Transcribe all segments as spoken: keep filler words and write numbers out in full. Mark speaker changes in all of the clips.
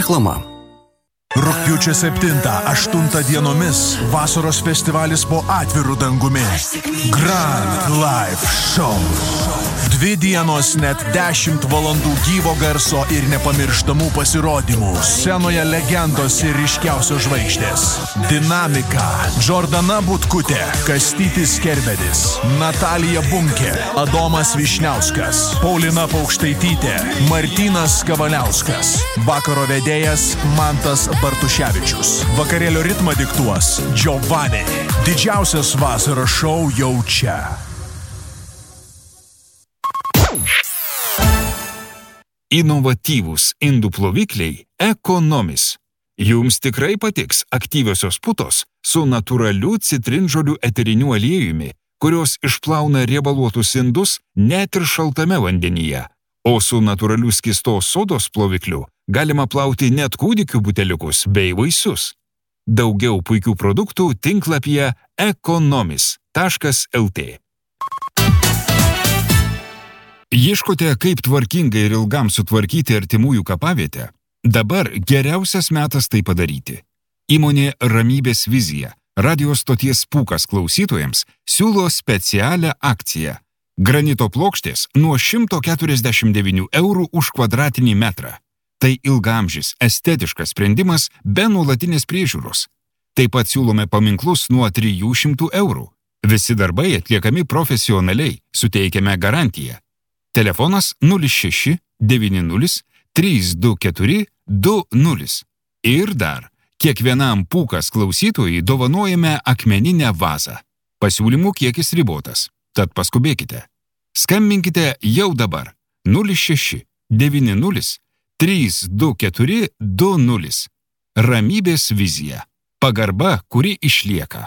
Speaker 1: Reklama.
Speaker 2: Rugpjūčio septintą aštuntą dienomis vasaros festivalis po atviru dangumi. Grand Live Show. Dvi dienos net dešimt valandų gyvo garso ir nepamirštamų pasirodymų. Scenoje legendos ir ryškiausios žvaigždės. Dinamika. Džordana Butkutė, Kastytis Kerbedis, Natalija Bunkė, Adomas Višniauskas, Paulina Paukštaitytė, Martynas Kavaliauskas. Vakaro vedėjas Mantas Bartuševičius. Vakarėlio ritmą diktuos Giovanni. Didžiausias vasaros šou jau čia.
Speaker 3: Inovatyvūs indų plovikliai Economis. Jums tikrai patiks aktyviosios putos su natūraliu citrinžolių eteriniu aliejumi, kurios išplauna riebaluotus indus net ir šaltame vandenyje. O su natūraliu skystos sodos plovikliu galima plauti net kūdikių buteliukus bei vaisius. Daugiau puikių produktų tinklapyje economis taškas lt. Ieškote, kaip tvarkingai ir ilgam sutvarkyti artimųjų kapavietę? Dabar geriausias metas tai padaryti. Įmonė Ramybės vizija, radio stoties Pūkas klausytojams, siūlo specialią akciją. Granito plokštės nuo šimto keturiasdešimt devynių eurų už kvadratinį metrą. Tai ilgamžis, estetiškas sprendimas be nuolatinės priežiūros. Taip pat siūlome paminklus nuo trijų šimtų eurų. Visi darbai atliekami profesionaliai, suteikiame garantiją. Telefonas nulis šeši devyni nulis trys du keturi du nulis. Ir dar, kiekvienam Pūkas klausytojui dovanojame akmeninę vazą. Pasiūlymų kiekis ribotas, tad paskubėkite. Skambinkite jau dabar nulis šeši devyni nulis trys du keturi du nulis. Ramybės vizija. Pagarba, kuri išlieka.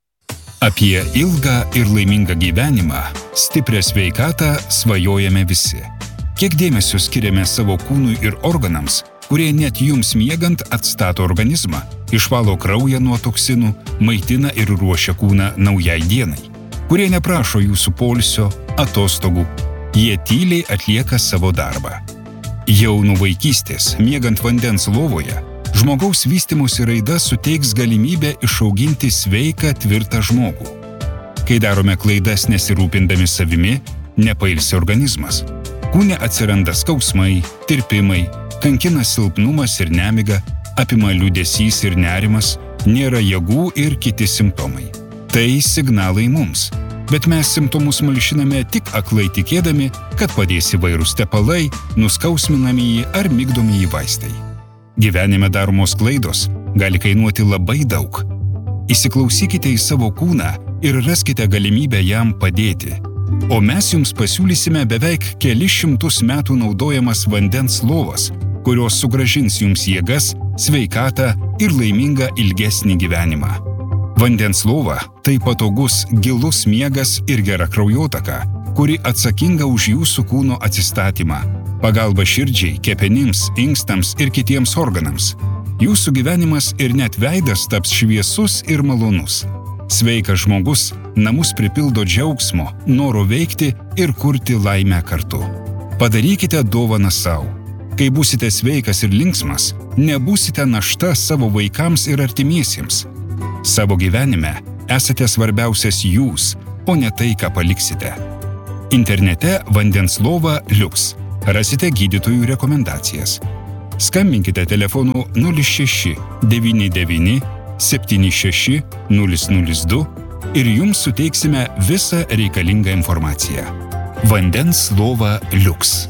Speaker 3: Apie ilgą ir laimingą gyvenimą, stiprią sveikatą svajojame visi. Kiek dėmesio skiriame savo kūnui ir organams, kurie net jums miegant atstato organizmą, išvalo kraują nuo toksinų, maitina ir ruošia kūną naujai dienai, kurie neprašo jūsų poilsio, atostogų, jie tyliai atlieka savo darbą. Jau nuo vaikystės, miegant vandens lovoje, žmogaus vystymosi raida suteiks galimybę išauginti sveiką, tvirtą žmogų. Kai darome klaidas nesirūpindami savimi, nepailsi organizmas. Kūne atsiranda skausmai, tirpimai, kankina silpnumas ir nemiga, apima liūdesys ir nerimas, nėra jėgų ir kiti simptomai. Tai signalai mums, bet mes simptomus malšiname tik aklai tikėdami, kad padės įvairūs tepalai, nuskausminamieji ar migdomieji vaistai. Gyvenime daromos klaidos gali kainuoti labai daug. Įsiklausykite į savo kūną ir raskite galimybę jam padėti. O mes jums pasiūlysime beveik kelis šimtus metų naudojamas vandens lovas, kurios sugrąžins jums jėgas, sveikatą ir laimingą ilgesnį gyvenimą. Vandens lova – tai patogus, gilus miegas ir gera kraujotaka, kuri atsakinga už jūsų kūno atsistatymą. Pagalba širdžiai, kepenims, inkstams ir kitiems organams. Jūsų gyvenimas ir net veidas taps šviesus ir malonus. Sveikas žmogus namus pripildo džiaugsmo, noro veikti ir kurti laimę kartu. Padarykite dovaną savo. Kai būsite sveikas ir linksmas, nebūsite našta savo vaikams ir artimiesiems. Savo gyvenime esate svarbiausias jūs, o ne tai, ką paliksite. Internete vandens lova Liuks. Rasite gydytojų rekomendacijas. Skambinkite telefonu nulis šeši devyni devyni septyni šeši nulis nulis du ir jums suteiksime visą reikalingą informaciją. Vandens lova Liuks.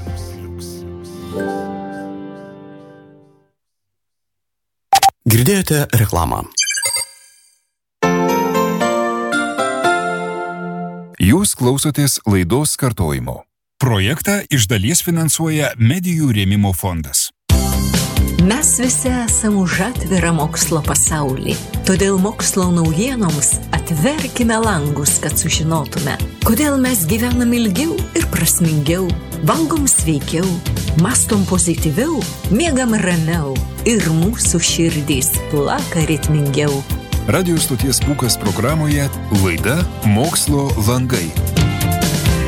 Speaker 1: Girdėjote reklamą.
Speaker 3: Jūs klausotės laidos kartojimo. Projektą iš dalies finansuoja Medijų rėmimo fondas.
Speaker 4: Mes visi esame už atvirą mokslo pasaulį. Todėl mokslo naujienoms atverkime langus, kad sužinotume, kodėl mes gyvenam ilgiau ir prasmingiau, valgom sveikiau, mastom pozityviau, miegam ramiau ir mūsų širdys plaka ritmingiau.
Speaker 3: Radio stoties Pūkas programoje laida Mokslo langai.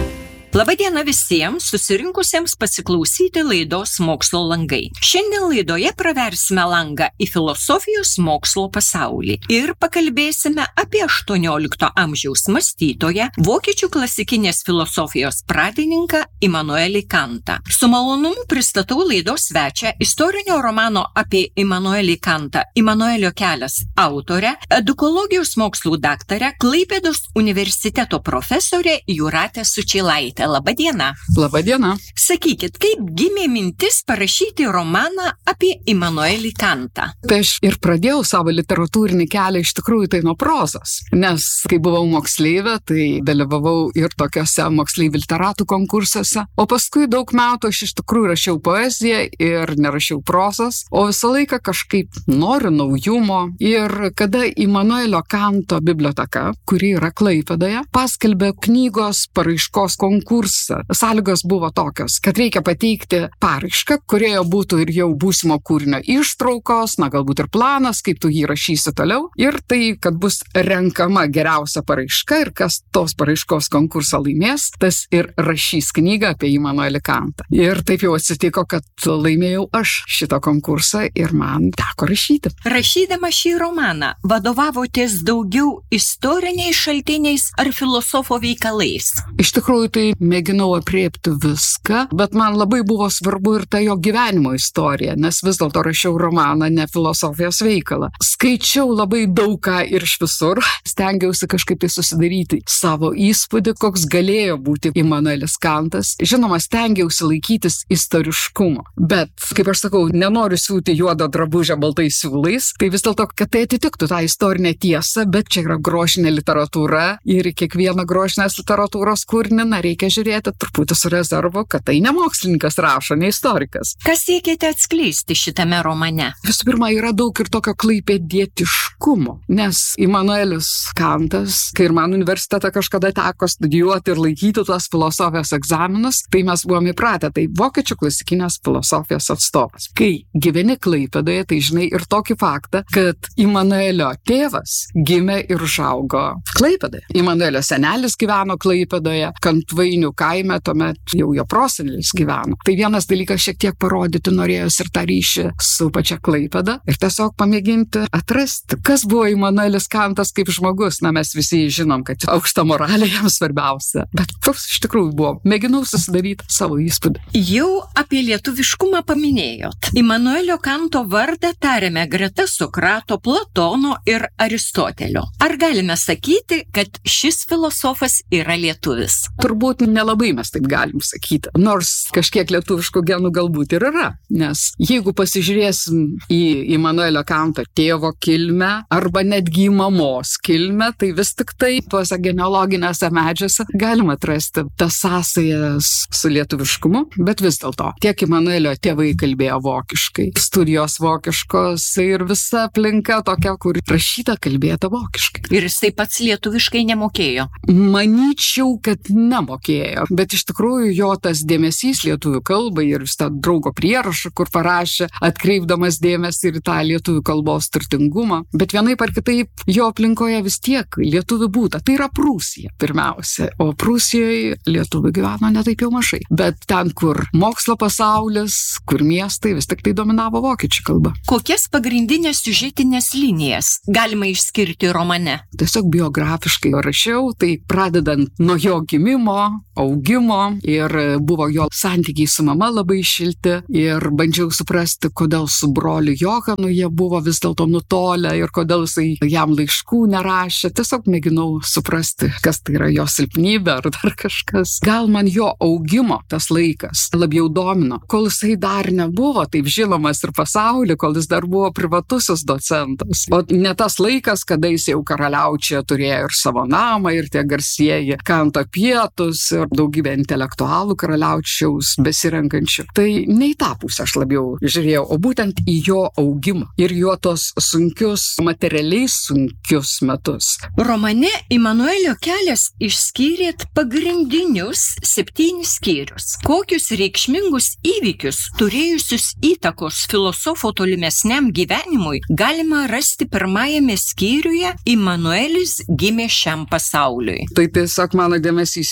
Speaker 4: Labadiena visiems susirinkusiems pasiklausyti laidos Mokslo langai. Šiandien laidoje praversime langą į filosofijos mokslo pasaulį ir pakalbėsime apie aštuoniolikto amžiaus mąstytoją, vokiečių klasikinės filosofijos pradininką Immanuelį Kantą. Su malonumu pristatau laidos svečią, istorinio romano apie Immanuelį Kantą Immanuelio kelias autorę, edukologijos mokslų daktarę, Klaipėdos universiteto profesorė Jūratė Sučylaitė. Labadiena.
Speaker 5: Labadiena.
Speaker 4: Sakykit, kaip gimė mintis parašyti romaną apie Immanuelį Kantą?
Speaker 5: Tai aš ir pradėjau savo literatūrinį kelią iš tikrųjų tai nuo prozos, nes kai buvau moksleivė, tai dalyvavau ir tokiuose moksleivių literatų konkursuose, o paskui daug metų aš iš tikrųjų rašiau poeziją ir nerašiau prozos, o visą laiką kažkaip noriu naujumo. Ir kada Immanuelio Kanto biblioteka, kuri yra Klaipėdoje, paskelbė knygos paraiškos konkursą, sąlygos buvo tokios, kad reikia pateikti paraišką, kurioje būtų ir jau būsimo kūrinio ištraukos, na galbūt ir planas, kaip tu jį rašysi toliau, ir tai, kad bus renkama geriausia paraiška ir kas tos paraiškos konkursą laimės, tas ir rašys knygą apie Immanuelį Kantą. Ir taip jau atsitiko, kad laimėjau aš šitą konkursą ir man teko rašyti.
Speaker 4: Rašydama šį romaną, vadovavotės daugiau istoriniais šaltiniais ar filosofo veikalais?
Speaker 5: Iš tikrųjų, tai mėginau apriepti viską, bet man labai buvo svarbu ir ta jo gyvenimo istorija, nes vis dėlto rašiau romaną, ne filosofijos veikalą. Skaičiau labai daug ką ir iš visur, stengiausi kažkaip tai susidaryti savo įspūdį, koks galėjo būti Immanuelis Kantas. Žinoma, stengiausi laikytis istoriškumo, bet, kaip aš sakau, nenoriu siūti juodo drabužio baltais siūlais, tai vis dėlto, kad tai atitiktų tą istorinę tiesą, bet čia yra grožinė literatūra ir kiekvieną grožinės literatūros kūrinį na, reikia žiūrėti truputį su rezervu, kad tai ne mokslininkas rašo, ne istorikas.
Speaker 4: Kas siekėte atskleisti šitame romane?
Speaker 5: Visų pirma, yra daug ir tokio klaipėdietiškumo, nes Immanuelis Kantas, kai ir man universitetą kažkada teko studijuoti ir laikyti tuos filosofijos egzaminus, tai mes buvome įpratę, tai vokiečių klasikinės filosofijos atstovas. Kai gyveni Klaipėdoje, tai žinai ir tokį faktą, kad Immanuelio tėvas gimė ir užaugo Klaipėdoje. Immanuelio senelis gyveno Klaipėdoje, Kantvainių kaime, tuomet jau jo prosenelis gyveno. Tai vienas dalykas šiek tiek parodyti norėjus ir tą ryšį su pačia Klaipėda ir tiesiog pamėginti atrasti, kas buvo Immanuelis Kantas kaip žmogus. Na, mes visi žinom, kad aukšta moralė jam svarbiausia, bet toks iš tikrųjų buvo. Mėginau susidaryti savo įspūdį.
Speaker 4: Jau apie lietuviškumą paminėjot. Immanuelio Kanto vardą tariame greta Sokrato, Platono ir Aristotelio. Ar galime sakyti, kad šis filosofas yra lietuvis?
Speaker 5: Turbūt nelabai mes taip galim sakyti, nors kažkiek lietuviškų genų galbūt ir yra, nes jeigu pasižiūrėsim į Immanuelio Kanto tėvo kilmę arba netgi į mamos kilmę, tai vis tik tai tuose genealoginėse medžiuose galima atrasti tas sąsajas su lietuviškumu, bet vis dėlto tiek Immanuelio tėvai kalbėjo vokiškai, studijos vokiškos ir visa aplinka tokia, kur rašyta kalbėta vokiškai.
Speaker 4: Ir jis taip pats lietuviškai nemokėjo?
Speaker 5: Manyčiau, kad nemokėjo, bet iš tikrųjų jo tas dėmesys lietuvių kalbai ir tą draugo prierašą, kur parašė, atkreipdamas dėmesį ir tą lietuvių kalbos turtingumą, bet vienaip ar kitaip jo aplinkoje vis tiek lietuvių būta. Tai yra Prūsija pirmiausia, o Prūsijoje lietuvių gyveno ne taip jau mažai, bet ten, kur mokslo pasaulis, kur miestai, vis tik tai dominavo vokiečių kalba.
Speaker 4: Kokias pagrindinės siužetinės linijas galima išskirti romane?
Speaker 5: Tiesiog biografiškai rašiau, tai pradedant nuo jo gimimo, augimo ir buvo jo santykiai su mama labai šilti ir bandžiau suprasti, kodėl su broliu Johanu jie buvo vis dėlto nutolę ir kodėl jisai jam laiškų nerašė. Tiesiog mėginau suprasti, kas tai yra jo silpnybė ar dar kažkas. Gal man jo augimo tas laikas labiau domino, kol jisai dar nebuvo taip žinomas ir pasaulyje, kol jis dar buvo privatusis docentas. O ne tas laikas, kada jis jau karaliaučiuje turėjo ir savo namą ir tie garsieji Kanto pietus ir daugybę intelektualų karaliaučiaus besirenkančių. Tai ne į tą pusę aš labiau žiūrėjau, o būtent į jo augimą ir jo tos sunkius, materialiai sunkius metus.
Speaker 4: Romane Immanuelio kelias išskyrėt pagrindinius septynis skyrius. Kokius reikšmingus įvykius turėjusius įtakos filosofo tolimesniam gyvenimui galima rasti pirmajame skyriuje Immanuelis gimė šiam pasauliui?
Speaker 5: Tai tiesiog mano dėmesys jau tada ir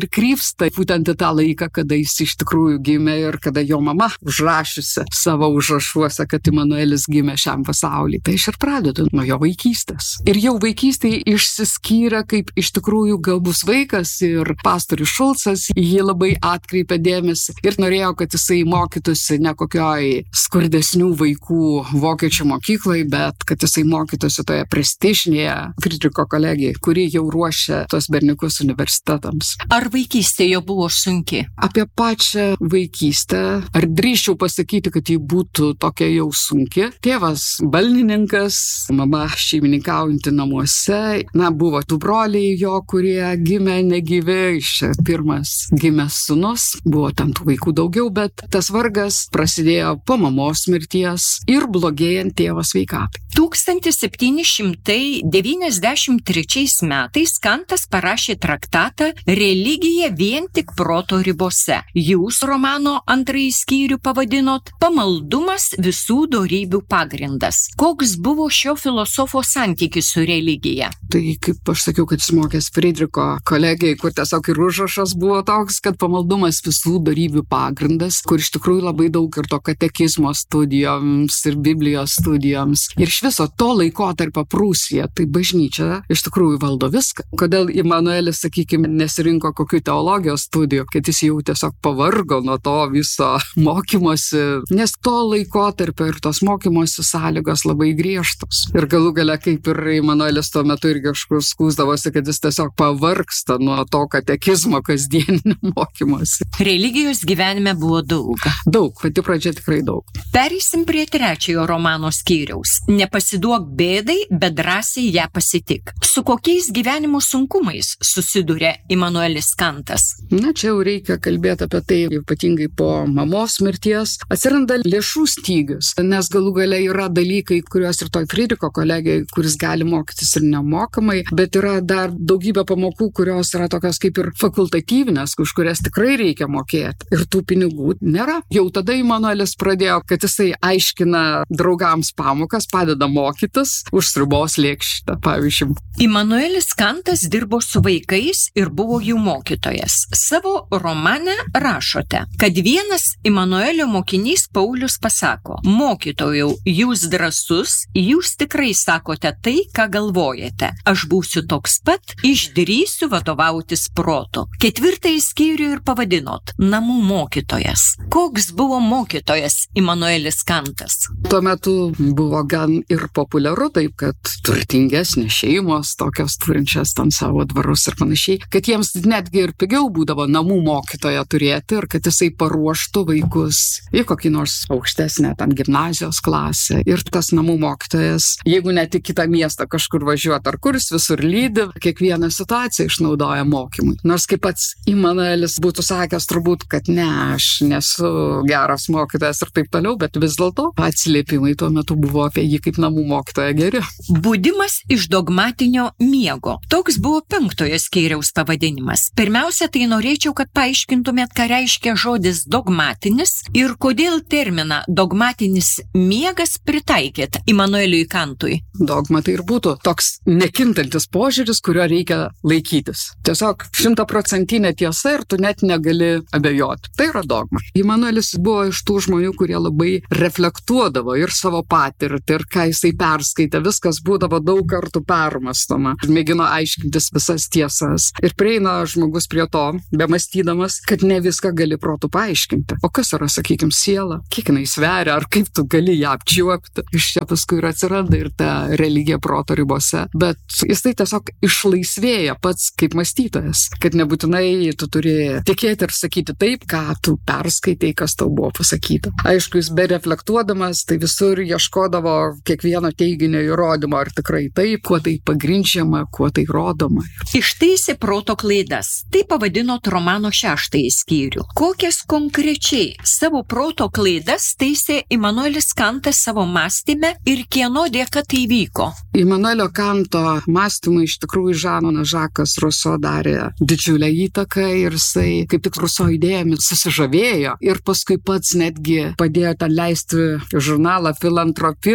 Speaker 5: ir krypsta būtent į tą laiką, kada jis iš tikrųjų gimė ir kada jo mama užrašiusi savo užrašuose, kad Imanuelis gimė šiam pasauliui. Tai aš ir pradedu nuo jo vaikystės. Ir jau vaikystėje išsiskyrė kaip iš tikrųjų gabus vaikas ir pastorius Šulcas jį labai atkreipė dėmesį ir norėjo, kad jisai mokytųsi ne kokioj skurdesnių vaikų vokiečių mokyklai, bet kad jisai mokytųsi toje prestižinėje Fridriko kolegijai, kuri jau ruošia tos berniukus universitetams.
Speaker 6: Ar vaikystė jo buvo sunki?
Speaker 5: Apie pačią vaikystę, ar drįsčiau pasakyti, kad ji būtų tokia jau sunki. Tėvas balnininkas, mama šeimininkaujanti namuose. Na, buvo du broliai jo, kurie gimė negyvi, iš pirmas gimęs sūnus, buvo ten tų vaikų daugiau, bet tas vargas prasidėjo po mamos mirties ir blogėjant tėvo sveikatai.
Speaker 6: tūkstantis septyni šimtai devyniasdešimt trečiais metais Kantas parašė traktatą Religija vien tik proto ribose. Jūs romano antrąjį skyrių pavadinot Pamaldumas visų dorybių pagrindas. Koks buvo šio filosofo santykis su religija?
Speaker 5: Tai kaip aš sakiau, kad jis mokės Fridriko kolegijai, kur tiesiog ir užrašas buvo toks, kad pamaldumas visų dorybių pagrindas, kur iš tikrųjų labai daug ir to katekizmo studijoms ir Biblijos studijoms. Ir iš viso to laikotarpio Prūsija, tai bažnyčia iš tikrųjų valdo viską. Kodėl Imanuelis, sakykime, nesirinko kokių teologijos studijų, kad jis jau tiesiog pavargo nuo to viso mokymosi, nes to laikotarpio ir tos mokymosi sąlygos labai griežtos. Ir galų gale, kaip ir Imanuelis tuo metu irgi kažkur skųsdavosi, kad jis tiesiog pavargsta nuo to katekizmo kasdieninio mokymosi.
Speaker 6: Religijos gyvenime buvo daug.
Speaker 5: Daug, pati pradžia tikrai daug.
Speaker 6: Pereisim prie trečiojo romano skyriaus. Nepasiduok bėdai, bet drąsiai ją pasitik. Su kokiais gyvenimo sunkumais susiduria Imanuelis Kantas?
Speaker 5: Na, čia jau reikia kalbėti apie tai, ypatingai po mamos mirties. Atsiranda lėšų stygius, nes galų gale yra dalykai, kuriuos ir toj Fridriko kolegijai, kuris gali mokytis ir nemokamai, bet yra dar daugybė pamokų, kurios yra tokios kaip ir fakultatyvinės, už kurias tikrai reikia mokėti. Ir tų pinigų nėra. Jau tada Imanuelis pradėjo, kad jisai aiškina draugams pamokas, padeda mokytis už sriubos lėkštę, pavyzdžiui.
Speaker 6: Imanuelis Kantas dirbo su vaikais ir buvo jų mokytojas. Savo romane rašote, kad vienas Imanuelio mokinys Paulius pasako: mokytojau, jūs drąsus, jūs tikrai sakote tai, ką galvojate. Aš būsiu toks pat, išdrįsiu vadovautis protu. Ketvirtąjį skyrių ir pavadinot namų mokytojas. Koks buvo mokytojas Imanuelis Kantas?
Speaker 5: Tuo metu buvo gan ir populiaru, taip kad turtingesnės šeimos, tokios turinčias ten savo dvarus ir panašiai, kad jiems netgi ir pigiau būdavo namų mokytoją turėti ir kad jisai paruoštų vaikus į kokį nors aukštesnę ten gimnazijos klasę. Ir tas namų mokytojas, jeigu net į kitą miestą kažkur važiuoti ar kur, jis visur lydi, kiekvieną situaciją išnaudoja mokymui. Nors kaip pats Imanuelis būtų sakęs turbūt, kad ne, aš nesu geras mokytojas ir taip toliau, bet vis dėlto atsiliepimai tuo metu buvo apie jį kaip namų mokytoją geri.
Speaker 6: Budimas iš dogmatinio miego. Toks buvo penktojo skyriaus pavadinimas. Pirmiausia, tai norėčiau, kad paaiškintumėt, ką reiškia žodis dogmatinis ir kodėl terminą dogmatinis miegas pritaikėt Imanueliui Kantui.
Speaker 5: Dogma tai ir būtų toks nekintantis požiūris, kurio reikia laikytis. Tiesiog šimtaprocentinė tiesa ir tu net negali abejoti. Tai yra dogma. Imanuelis buvo iš tų žmonių, kurie labai reflektuodavo ir savo patirtį, ir ką jisai perskaitė. Viskas būdavo daug kartų permąstoma. Mėgino aiškintis visas tiesas. Ir prieina žmogus prie to, bemąstydamas, kad ne viską gali protu paaiškinti. O kas yra, sakykime, siela? Kiek jinai sveria, ar kaip tu gali ją apčiuopti? Iš čia paskui ir atsiranda ir ta religija proto ribose. Bet jisai tiesiog išlaisvėja pats kaip mąstytojas. Kad nebūtinai tu turi tikėti ir sakyti taip, ką tu perskaitai, kas tau buvo pasakyta. Aišku, jis be reflektuodamas, tai visur ieškodavo kiekvieno teiginio įrodymo, ar tikrai taip, kuo tai pagrindžiama, kuo tai rodoma.
Speaker 6: Ištaisė proto klaidas. Tai pavadinot romano šeštąjį skyrių. Kokias konkrečiai savo proto klaidas taisė Imanuelis Kantas savo mąstyme ir kieno dėka tai vyko?
Speaker 5: Imanuelio Kanto mąstymui iš tikrųjų Žanas Žakas Ruso darė didžiulę įtaką ir jisai kaip tik Ruso idėjomis susižavėjo ir paskui pats netgi padėjo ten leisti žurnalą Filantropinas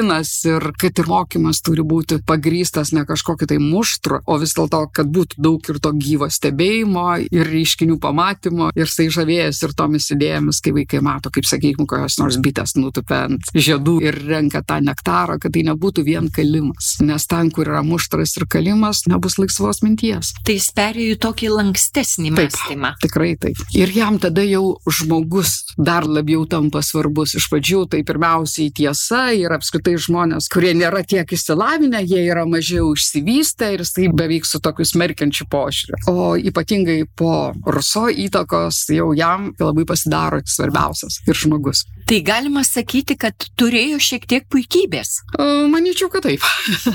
Speaker 5: ir kad ir mokymas turi būti pagrįstas ne kažkokiu tai muštru, o vis dėlto, kad būtų daug ir to gyvo stebėjimo, ir reiškinių pamatymo, ir tai žavėjęs ir tomis idėjomis, kai vaikai mato, kaip, sakykime, kokios nors bitės nutupia ant žiedų ir renka tą nektarą, kad tai nebūtų vien kalimas. Nes ten, kur yra muštras ir kalimas, nebus laisvos minties.
Speaker 6: Tai jis perėjo į tokį lankstesnį mąstymą.
Speaker 5: Taip, tikrai taip. Ir jam tada jau žmogus dar labiau tampa svarbus. Iš pradžių tai pirmiausiai tiesa ir apskritai žmonės, kurie nėra tiek išsilavinę, jie yra mažiau išsivystę ir tai beveik su tokiu smerkiančiu požiūriu. O ypatingai po Ruso įtakos jau jam labai pasidaro svarbiausias ir žmogus.
Speaker 6: Tai galima sakyti, kad turėjo šiek tiek puikybės.
Speaker 5: Manyčiau, kad taip.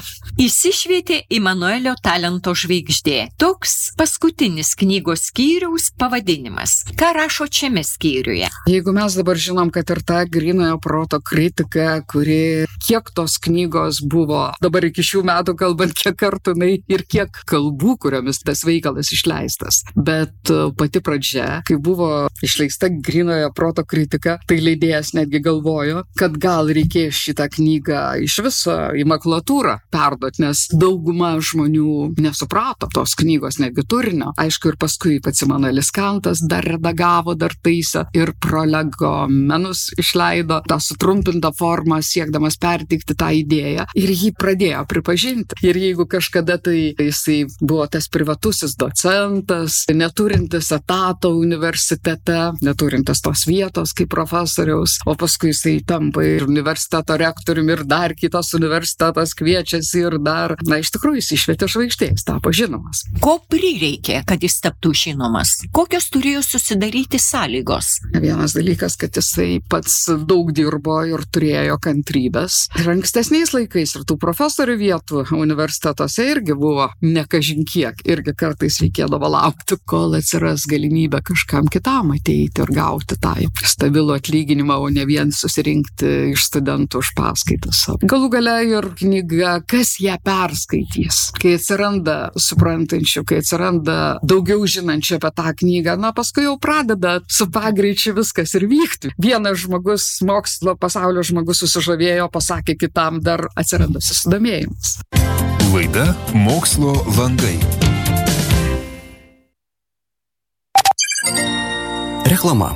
Speaker 6: Įsišvietė Imanuelio talento žvaigždė. Toks paskutinis knygos skyriaus pavadinimas. Ką rašo šiame skyriuje?
Speaker 5: Jeigu mes dabar žinom, kad ir ta grynojo proto kritika, kuri kiek tos knygos buvo, dabar iki šių metų kalbant, kiek kartų ir kiek kalbų, kuriomis tas veikalas išleistas. Bet pati pradžia, kai buvo išleista grynojo proto kritika, tai leidėjas netgi galvojo, kad gal reikės šitą knygą iš viso į makulatūrą perduoti, nes dauguma žmonių nesuprato tos knygos netgi turinio. Aišku, ir paskui pats Imanuelis Kantas dar redagavo, dar taisė ir prolegomenus išleido tą sutrumpintą formą, siekdamas perteikti tą idėją. Ir jį pradėjo pripažinti. Ir jeigu kažkada tai jisai buvo tas privatusis docentas, neturintis etato universitete, neturintis tos vietos kaip profesoriaus, o paskui jisai tampa ir universiteto rektoriumi, ir dar kitas universitetas kviečiasi, ir dar, na, iš tikrųjų jis išvietė žvaigždės, tapo žinomas.
Speaker 6: Ko prireikė, kad jis taptų žinomas? Kokios turėjo susidaryti sąlygos?
Speaker 5: Vienas dalykas, kad jisai pats daug dirbo ir turėjo kantrybės. Ir ankstesniais laikais ir tų profesorių vietų universitetuose irgi buvo nekažin kiek. Irgi kartais reikėdavo laukti, kol atsiras galimybė kažkam kitam ateiti ir gauti tą stabilų atlyginimą, o ne vien susirinkti iš studentų už paskaitas. Galų gale ir knyga, kas ją perskaitys. Kai atsiranda suprantančių, kai atsiranda daugiau žinančių apie tą knygą, na, paskui jau pradeda su pagreičiu viskas ir vykti. Vienas žmogus, mokslo pasaulio žmogus susižavėjo, pasakė kitam, dar atsiranda susidomėjimas.
Speaker 2: Laida Mokslo langai.
Speaker 1: Reklama.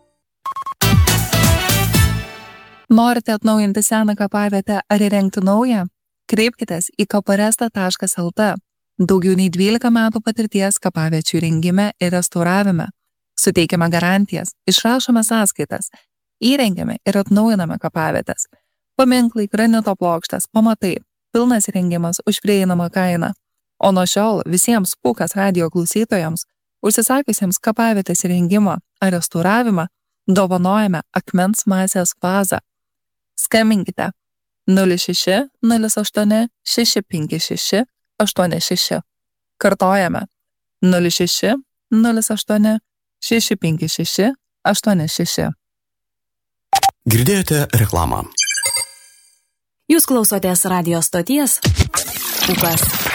Speaker 7: Norite atnaujinti seną kapavietę ar įrengti naują? Kreipkitės į kaparesta taškas el tė. Daugiau nei dvylika metų patirties kapaviečių įrengime ir restauravime. Suteikiame garantijas, išrašome sąskaitas, įrengiame ir atnaujiname kapavietes. Paminklai, granito plokštės, pamatai, pilnas įrengimas už prieinamą kainą. O nuo šiol visiems Pukas radijo klausytojams, užsisakiusiems kapavietės įrengimą ar restauravimą, dovanojame akmens masės vazą. Skambinkite nulis šeši nulis aštuoni šeši penki šeši aštuoni šeši. Kartojame nulis šeši nulis aštuoni šeši penki šeši aštuoni šeši.
Speaker 1: Girdėjote reklamą.
Speaker 8: Jūs klausotės radijo stoties Pukas.